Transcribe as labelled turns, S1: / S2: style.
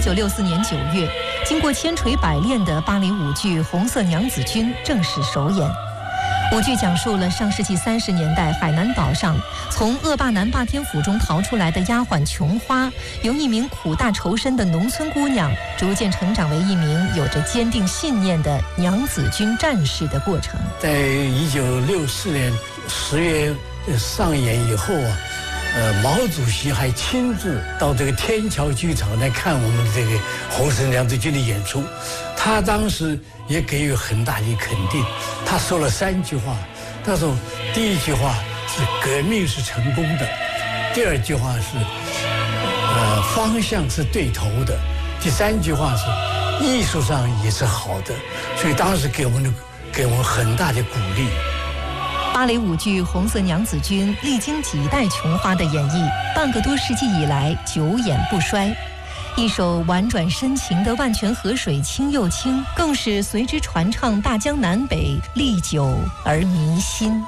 S1: 1964年9月，经过千锤百炼的芭蕾舞剧《红色娘子军》正式首演。舞剧讲述了上世纪30年代海南岛上从恶霸南霸天府中逃出来的丫鬟琼花，由一名苦大仇深的农村姑娘，逐渐成长为一名有着坚定信念的娘子军战士的过程。
S2: 在1964年10月上演以后啊，毛主席还亲自到这个天桥剧场来看我们这个红色娘子军的演出，他当时也给予很大的肯定。他说了3句话，他说第一句话是革命是成功的，第2句话是方向是对头的，第3句话是艺术上也是好的，所以当时给我们很大的鼓励。
S1: 芭蕾舞剧《红色娘子军》历经几代琼花的演绎，半个多世纪以来久演不衰。一首婉转深情的《万泉河水清又清》，更是随之传唱大江南北，历久而弥新。